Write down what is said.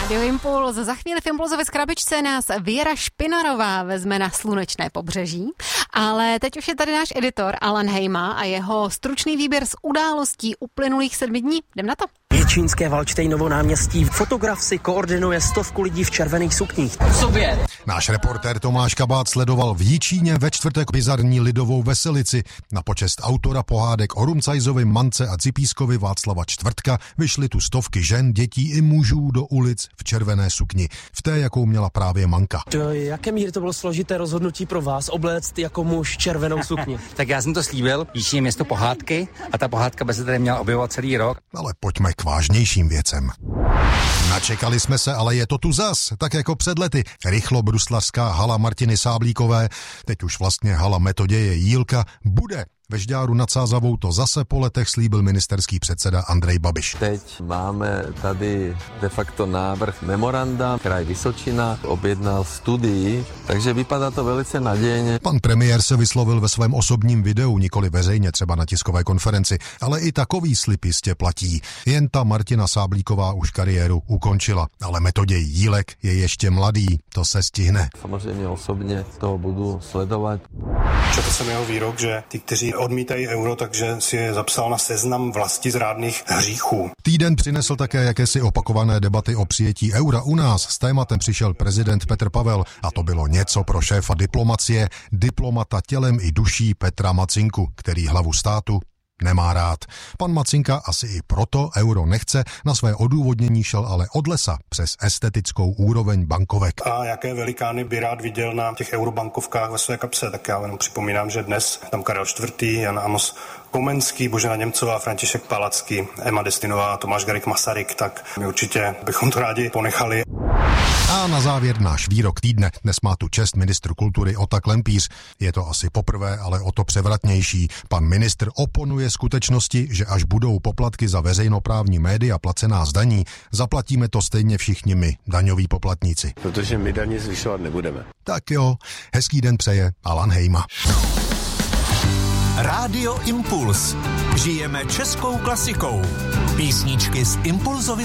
Radio Impuls. Za chvíli v Impulzově krabičce nás Věra Špinarová vezme na slunečné pobřeží, ale teď už je tady náš editor Alan Hejma a jeho stručný výběr z událostí uplynulých 7 dní. Jdem na to. Čínské Valdštejnovo náměstí. Fotograf si koordinuje 100 lidí v červených sukních. Náš reportér Tomáš Kabát sledoval v Jičíně ve čtvrtek bizarní lidovou veselici. Na počest autora pohádek o Rumcajzovi, Mance a Cipískovi Václava Čtvrtka vyšly tu stovky žen, dětí i mužů do ulic v červené sukni. V té, jakou měla právě Manka. Do jaké míry to bylo složité rozhodnutí pro vás obléct jako muž červenou sukni? Tak já jsem to slíbil, Jičín je město pohádky a ta pohádka by se tady měla objevovat celý rok. Ale pojďme k vážnějším věcem. Načekali jsme se, ale je to tu zas, tak jako před lety. Rychlo bruslařská hala Martiny Sáblíkové, teď už vlastně hala Metoděje Jílka, bude. Ve Žďáru nad Sázavou to zase po letech slíbil ministerský předseda Andrej Babiš. Teď máme tady de facto návrh memoranda. Kraj Vysočina objednal studii, takže vypadá to velice nadějně. Pan premiér se vyslovil ve svém osobním videu, nikoli veřejně, třeba na tiskové konferenci, ale i takový slib jistě platí. Jen ta Martina Sáblíková už kariéru ukončila, ale Metoděj Jílek je ještě mladý, to se stihne. Samozřejmě osobně to budu sledovat. Četl jsem jeho výrok, že ty, kteří odmítají euro, takže si je zapsal na seznam vlastizrádných hříchů. Týden přinesl také jakési opakované debaty o přijetí eura u nás. S tématem přišel prezident Petr Pavel a to bylo něco pro šéfa diplomacie, diplomata tělem i duší Petra Macinku, který hlavu státu nemá rád. Pan Macinka asi i proto euro nechce, na své odůvodnění šel ale od lesa přes estetickou úroveň bankovek. A jaké velikány by rád viděl na těch eurobankovkách ve své kapse, tak já jenom připomínám, že dnes tam Karel IV., Jan Amos Komenský, Božena Němcová, František Palacký, Emma Destinová, Tomáš Garrigue Masaryk, tak my určitě bychom to rádi ponechali. A na závěr náš výrok týdne. Dnes má tu čest ministr kultury Ota Klempíř. Je to asi poprvé, ale o to převratnější. Pan ministr oponuje skutečnosti, že až budou poplatky za veřejnoprávní média placená z daní, zaplatíme to stejně všichni my, daňoví poplatníci. Protože my daně zvyšovat nebudeme. Tak jo, hezký den přeje Alan Hejma. Rádio Impuls. Žijeme českou klasikou. Písničky z Impulzovy